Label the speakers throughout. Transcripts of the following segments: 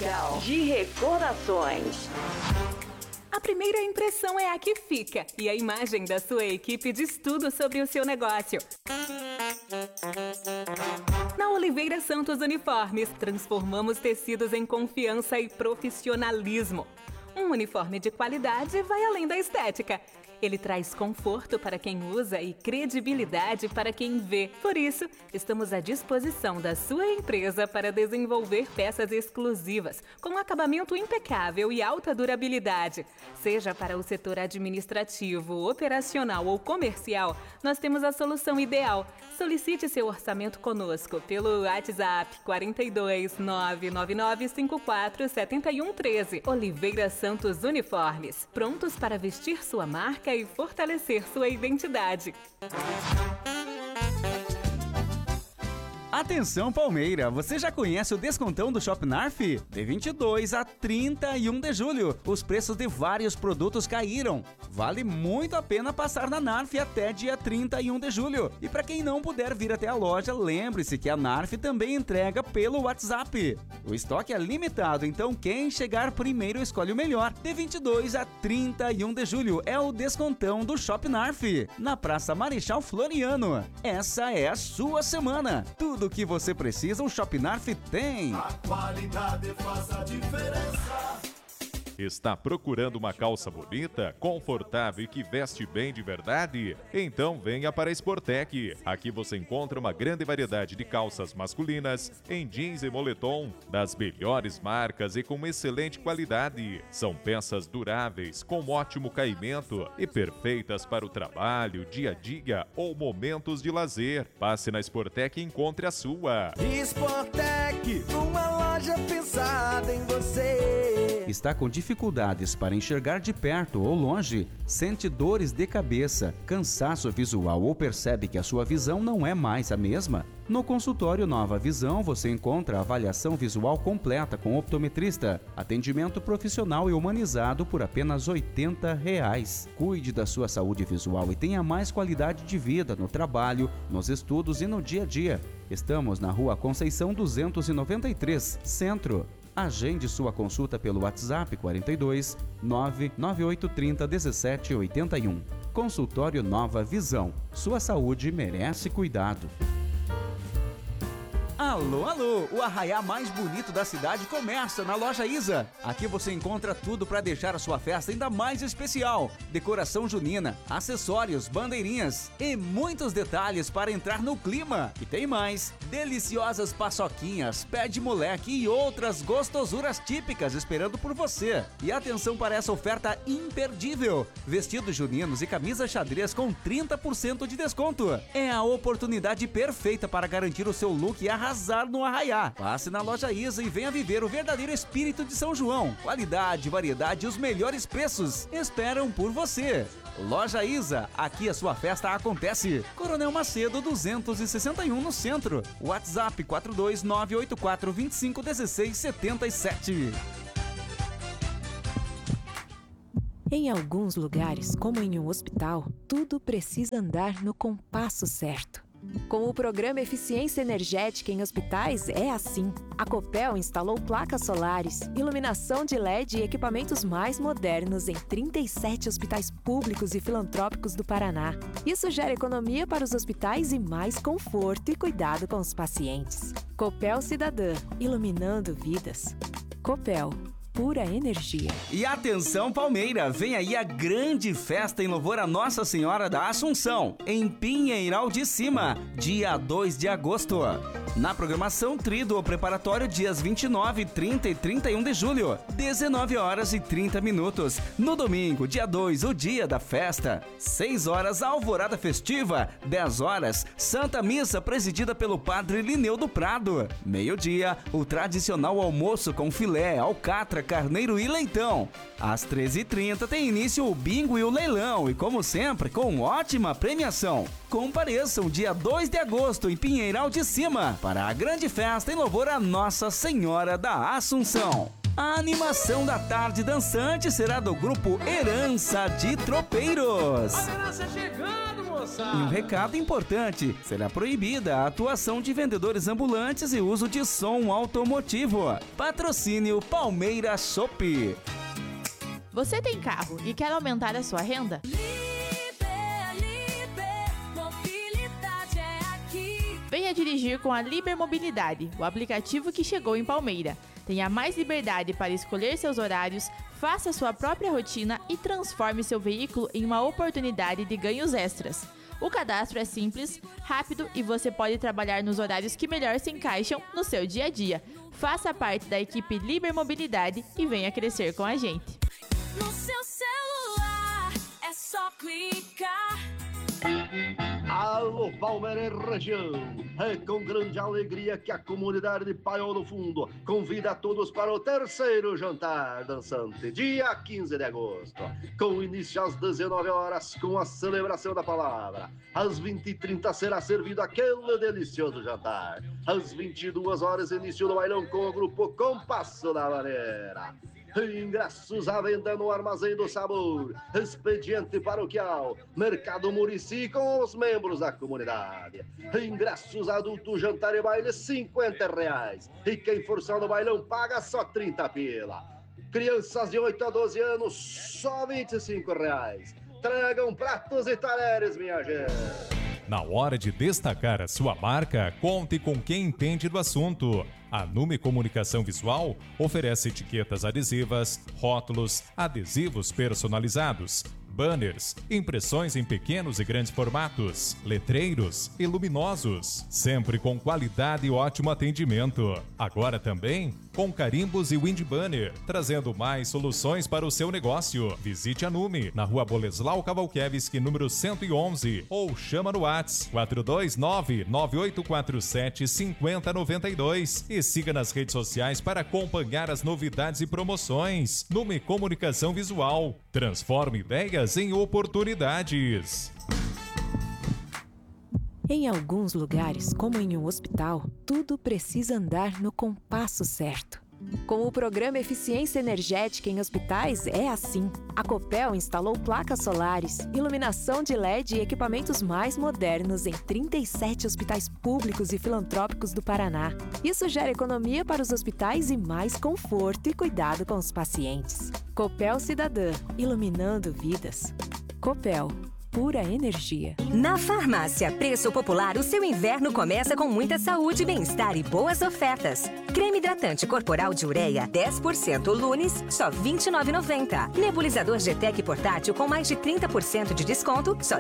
Speaker 1: Comercial de Recordações.
Speaker 2: A primeira impressão é a que fica e a imagem da sua equipe diz tudo sobre o seu negócio. Na Oliveira Santos Uniformes, transformamos tecidos em confiança e profissionalismo. Um uniforme de qualidade vai além da estética. Ele traz conforto para quem usa e credibilidade para quem vê. Por isso, estamos à disposição da sua empresa para desenvolver peças exclusivas, com acabamento impecável e alta durabilidade. Seja para o setor administrativo, operacional ou comercial, nós temos a solução ideal. Solicite seu orçamento conosco pelo WhatsApp 42 999 54 7113. Oliveira Santos Uniformes, prontos para vestir sua marca e fortalecer sua identidade.
Speaker 3: Atenção Palmeira, você já conhece o descontão do Shop Narf? De 22 a 31 de julho, os preços de vários produtos caíram. Vale muito a pena passar na Narf até dia 31 de julho. E para quem não puder vir até a loja, lembre-se que a Narf também entrega pelo WhatsApp. O estoque é limitado, então quem chegar primeiro escolhe o melhor. De 22 a 31 de julho é o descontão do Shop Narf, na Praça Marechal Floriano. Essa é a sua semana. Tudo que você precisa, o Shop Narf tem.
Speaker 4: A qualidade faz a diferença.
Speaker 5: Está procurando uma calça bonita, confortável e que veste bem de verdade? Então venha para a Sportec. Aqui você encontra uma grande variedade de calças masculinas, em jeans e moletom, das melhores marcas e com excelente qualidade. São peças duráveis, com ótimo caimento e perfeitas para o trabalho, dia a dia ou momentos de lazer. Passe na Sportec e encontre a sua.
Speaker 4: Sportec, uma loja pensada em você.
Speaker 3: Está com dificuldades para enxergar de perto ou longe? Sente dores de cabeça, cansaço visual ou percebe que a sua visão não é mais a mesma? No consultório Nova Visão você encontra a avaliação visual completa com optometrista, atendimento profissional e humanizado por apenas R$ 80. Cuide da sua saúde visual e tenha mais qualidade de vida no trabalho, nos estudos e no dia a dia. Estamos na Rua Conceição 293, Centro. Agende sua consulta pelo WhatsApp 42 99830 1781. Consultório Nova Visão. Sua saúde merece cuidado. Alô, alô! O arraiá mais bonito da cidade começa na Loja Isa. Aqui você encontra tudo para deixar a sua festa ainda mais especial. Decoração junina, acessórios, bandeirinhas e muitos detalhes para entrar no clima. E tem mais! Deliciosas paçoquinhas, pé de moleque e outras gostosuras típicas esperando por você. E atenção para essa oferta imperdível. Vestidos juninos e camisa xadrez com 30% de desconto. É a oportunidade perfeita para garantir o seu look e arrasar no arraiá. Passe na Loja Isa e venha viver o verdadeiro espírito de São João. Qualidade, variedade e os melhores preços esperam por você. Loja Isa, aqui a sua festa acontece. Coronel Macedo 261 no centro. WhatsApp 42984251677.
Speaker 6: Em alguns lugares, como em um hospital, tudo precisa andar no compasso certo. Com o programa Eficiência Energética em Hospitais é assim. A Copel instalou placas solares, iluminação de LED e equipamentos mais modernos em 37 hospitais públicos e filantrópicos do Paraná. Isso gera economia para os hospitais e mais conforto e cuidado com os pacientes. Copel Cidadã, iluminando vidas. Copel. Pura energia.
Speaker 3: E atenção Palmeira, vem aí a grande festa em louvor a Nossa Senhora da Assunção, em Pinheiral de Cima, dia 2 de agosto. Na programação Tríduo preparatório dias 29, 30 e 31 de julho, 19 horas e 30 minutos. No domingo, dia 2, o dia da festa. 6 horas, alvorada festiva. 10 horas, Santa Missa presidida pelo Padre Lineu do Prado. Meio-dia, o tradicional almoço com filé, alcatra, carneiro e leitão. Às 13h30 tem início o bingo e o leilão e, como sempre, com ótima premiação. Compareçam dia 2 de agosto em Pinheiral de Cima para a grande festa em louvor a Nossa Senhora da Assunção. A animação da tarde dançante será do grupo Herança de Tropeiros.
Speaker 7: A herança chegando, moço!
Speaker 3: E um recado importante: será proibida a atuação de vendedores ambulantes e uso de som automotivo. Patrocínio Palmeiras Chopp.
Speaker 7: Você tem carro e quer aumentar a sua renda? Venha dirigir com a Liber Mobilidade, o aplicativo que chegou em Palmeira. Tenha mais liberdade para escolher seus horários, faça sua própria rotina e transforme seu veículo em uma oportunidade de ganhos extras. O cadastro é simples, rápido e você pode trabalhar nos horários que melhor se encaixam no seu dia a dia. Faça parte da equipe Liber Mobilidade e venha crescer com a gente.
Speaker 8: No seu celular é só clicar.
Speaker 9: Alô, Palmeiras e região! É com grande alegria que a comunidade de Paiol do Fundo convida a todos para o terceiro jantar dançante, dia 15 de agosto, com início às 19 horas com a celebração da palavra. Às 20h30 será servido aquele delicioso jantar. Às 22 horas, início do bailão com o grupo Compasso da Maneira. Ingressos à venda no Armazém do Sabor, Expediente Paroquial, Mercado Murici com os membros da comunidade. Ingressos adulto, jantar e baile R$50. E quem for só no bailão paga só 30 pila. Crianças de 8 a 12 anos, só R$25. Tragam pratos e talheres, minha gente.
Speaker 5: Na hora de destacar a sua marca, conte com quem entende do assunto. A Nume Comunicação Visual oferece etiquetas adesivas, rótulos, adesivos personalizados, banners, impressões em pequenos e grandes formatos, letreiros e luminosos, sempre com qualidade e ótimo atendimento. Agora também com carimbos e wind banner, trazendo mais soluções para o seu negócio. Visite a Nume, na Rua Boleslau Cavalkiewicz, número 111, ou chama no WhatsApp 429-9847-5092 e siga nas redes sociais para acompanhar as novidades e promoções. Nume Comunicação Visual, transforma ideias em oportunidades.
Speaker 6: Em alguns lugares, como em um hospital, tudo precisa andar no compasso certo. Com o programa Eficiência Energética em Hospitais, é assim. A Copel instalou placas solares, iluminação de LED e equipamentos mais modernos em 37 hospitais públicos e filantrópicos do Paraná. Isso gera economia para os hospitais e mais conforto e cuidado com os pacientes. Copel Cidadã, iluminando vidas. Copel. Pura energia.
Speaker 10: Na Farmácia Preço Popular, o seu inverno começa com muita saúde, bem-estar e boas ofertas. Creme hidratante corporal de ureia 10% Lunes, só R$ 29,90. Nebulizador GTEC portátil com mais de 30% de desconto, só R$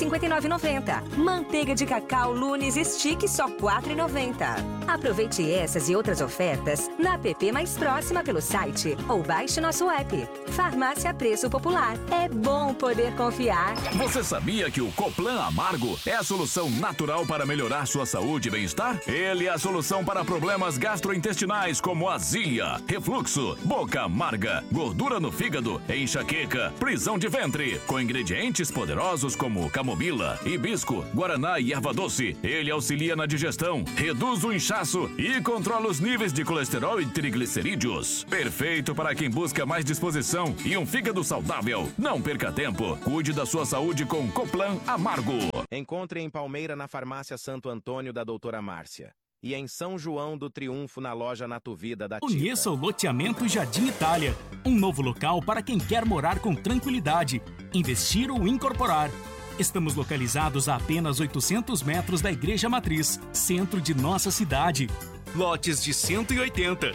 Speaker 10: 159,90. Manteiga de cacau Lunes Stick, só R$ 4,90. Aproveite essas e outras ofertas na app mais próxima pelo site ou baixe nosso app. Farmácia Preço Popular. É bom poder confiar.
Speaker 11: Você sabia que o Coplan Amargo é a solução natural para melhorar sua saúde e bem-estar? Ele é a solução para problemas gastrointestinais como azia, refluxo, boca amarga, gordura no fígado, enxaqueca, prisão de ventre. Com ingredientes poderosos como camomila, hibisco, guaraná e erva doce, ele auxilia na digestão, reduz o inchaço e controla os níveis de colesterol e triglicerídeos. Perfeito para quem busca mais disposição e um fígado saudável. Não perca tempo. Cuide da sua saúde com Coplan Amargo.
Speaker 12: Encontre em Palmeira na Farmácia Santo Antônio da Doutora Márcia e em São João do Triunfo na loja Natuvida da Tita.
Speaker 13: Conheça o loteamento Jardim Itália, um novo local para quem quer morar com tranquilidade, investir ou incorporar. Estamos localizados a apenas 800 metros da Igreja Matriz, centro de nossa cidade. Lotes de 180,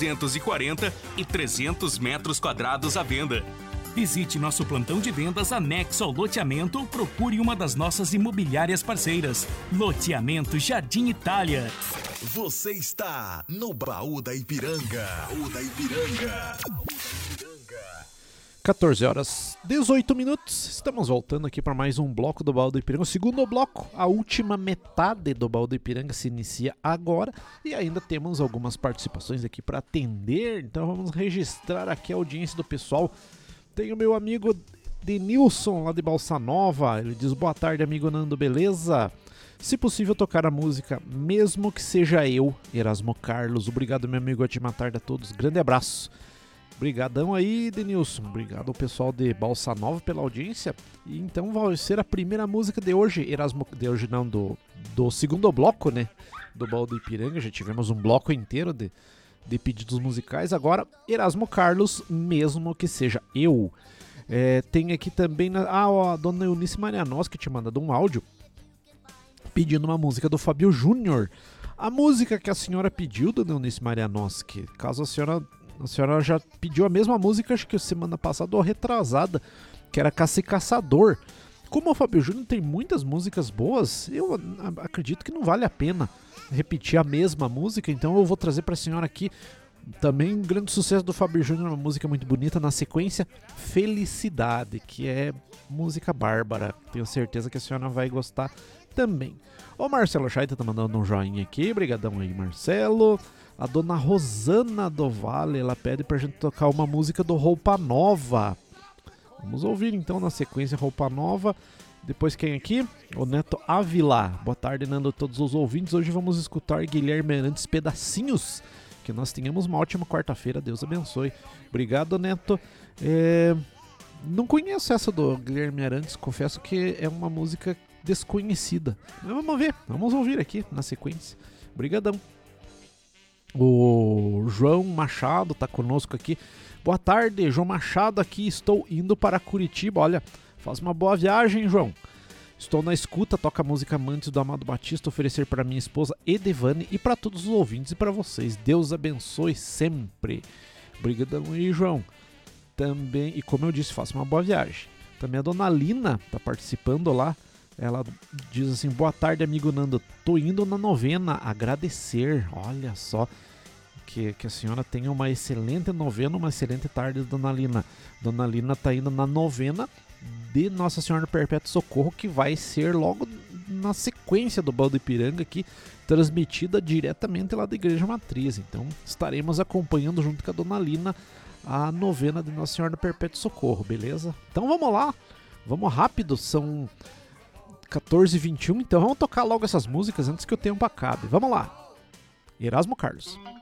Speaker 13: 240 e 300 metros quadrados à venda. Visite nosso plantão de vendas anexo ao loteamento ou procure uma das nossas imobiliárias parceiras. Loteamento Jardim Itália.
Speaker 4: Você está no Baú da Ipiranga. Baú da Ipiranga.
Speaker 14: 14h18. Estamos voltando aqui para mais um bloco do Baú do Ipiranga. O segundo bloco, a última metade do Baú do Ipiranga se inicia agora. E ainda temos algumas participações aqui para atender. Então vamos registrar aqui a audiência do pessoal. Tem o meu amigo Denilson, lá de Balsa Nova. Ele diz: boa tarde, amigo Nando, beleza? Se possível, tocar a música Mesmo Que Seja Eu, Erasmo Carlos. Obrigado, meu amigo, ótima tarde a todos. Grande abraço. Obrigadão aí, Denilson. Obrigado ao pessoal de Balsa Nova pela audiência. E então vai ser a primeira música de hoje, de hoje não, do segundo bloco, né? Do Baú do Ipiranga. Já tivemos um bloco inteiro de pedidos musicais. Agora, Erasmo Carlos, mesmo que seja eu. Tem aqui também a dona Eunice Marianos, que te mandado um áudio pedindo uma música do Fábio Júnior. A música que a senhora pediu, dona Eunice Marianos, que caso a senhora já pediu a mesma música, acho que semana passada ou retrasada, que era Caça e Caçador. Como o Fábio Júnior tem muitas músicas boas, eu acredito que não vale a pena repetir a mesma música, então eu vou trazer para a senhora aqui também um grande sucesso do Fábio Júnior, uma música muito bonita, na sequência, Felicidade, que é música bárbara. Tenho certeza que a senhora vai gostar também. O Marcelo Chaita tá mandando um joinha aqui, brigadão aí, Marcelo. A dona Rosana do Vale, ela pede pra gente tocar uma música do Roupa Nova. Vamos ouvir então na sequência Roupa Nova. Depois quem aqui? O Neto Ávila. Boa tarde, Nando, a todos os ouvintes. Hoje vamos escutar Guilherme Arantes, Pedacinhos. Que nós tenhamos uma ótima quarta-feira, Deus abençoe. Obrigado, Neto. Não conheço essa do Guilherme Arantes, confesso que é uma música desconhecida. Mas vamos ver, vamos ouvir aqui na sequência. Obrigadão. O João Machado tá conosco aqui. Boa tarde, João Machado aqui, estou indo para Curitiba. Olha, faz uma boa viagem, João. Estou na escuta, toca a música Amantes do Amado Batista, oferecer para minha esposa Edevane e para todos os ouvintes e para vocês. Deus abençoe sempre. Obrigadão aí, João. Também, e como eu disse, faça uma boa viagem. Também a dona Lina tá participando lá. Ela diz assim: boa tarde, amigo Nando. Tô indo na novena agradecer. Olha só, que a senhora tenha uma excelente novena, uma excelente tarde, dona Lina. Dona Lina tá indo na novena de Nossa Senhora do Perpétuo Socorro, que vai ser logo na sequência do Baú do Ipiranga aqui, transmitida diretamente lá da Igreja Matriz. Então estaremos acompanhando junto com a dona Lina a novena de Nossa Senhora do Perpétuo Socorro, beleza? Então vamos lá, vamos rápido, são 14h21, então vamos tocar logo essas músicas antes que o tempo acabe. Vamos lá, Erasmo Carlos.